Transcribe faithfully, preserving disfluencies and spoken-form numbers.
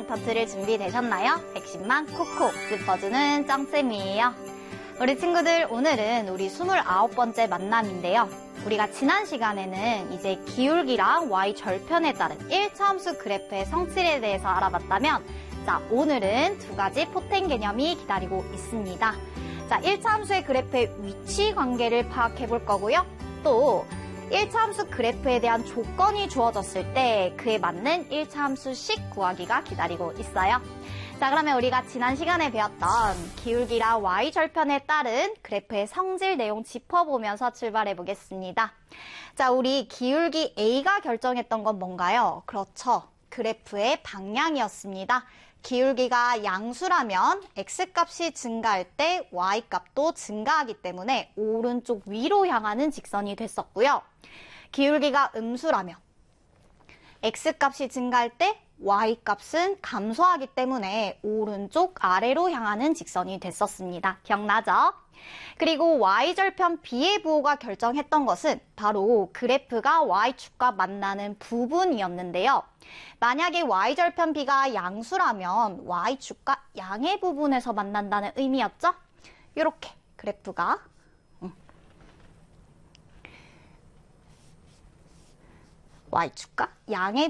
터트릴 준비 되셨나요? 백십만 콕콕 짚어주는 짱쌤이에요. 우리 친구들, 오늘은 우리 스물아홉 번째 만남인데요. 우리가 지난 시간에는 이제 기울기랑 y 절편에 따른 일 차 함수 그래프의 성질에 대해서 알아봤다면, 자, 오늘은 두 가지 포텐 개념이 기다리고 있습니다. 자, 일 차 함수의 그래프의 위치 관계를 파악해 볼 거고요. 또 일 차 함수 그래프에 대한 조건이 주어졌을 때 그에 맞는 일 차 함수식 구하기가 기다리고 있어요. 자, 그러면 우리가 지난 시간에 배웠던 기울기랑 y 절편에 따른 그래프의 성질 내용 짚어보면서 출발해 보겠습니다. 자, 우리 기울기 A가 결정했던 건 뭔가요? 그렇죠. 그래프의 방향이었습니다. 기울기가 양수라면 x값이 증가할 때 y값도 증가하기 때문에 오른쪽 위로 향하는 직선이 됐었고요. 기울기가 음수라면 x값이 증가할 때 y값은 감소하기 때문에 오른쪽 아래로 향하는 직선이 됐었습니다. 기억나죠? 그리고 y절편 b의 부호가 결정했던 것은 바로 그래프가 y축과 만나는 부분이었는데요. 만약에 y절편 b가 양수라면 y축과 양의 부분에서 만난다는 의미였죠? 이렇게 그래프가 y축과 양의